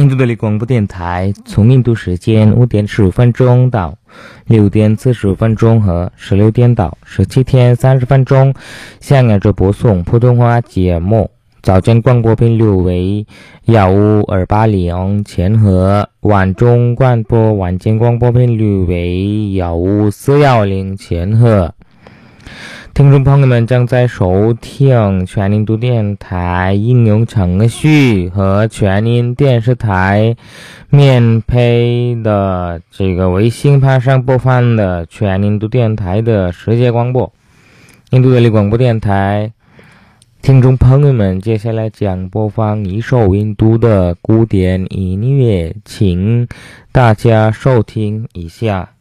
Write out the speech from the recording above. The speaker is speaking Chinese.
印度德里广播电台从印度时间5点15分钟到6点45分钟和16点到17点30分钟，向亚洲播送普通话节目。早间广播频率为15280千赫，晚中广播晚间广播频率为15410千赫。听众朋友们正在收听全印度电台应用程序和全印电视台免费的这个微信盘上播放的全印度电台的世界广播。印度德里广播电台听众朋友们，接下来将播放一首印度的古典音乐，请大家收听一下。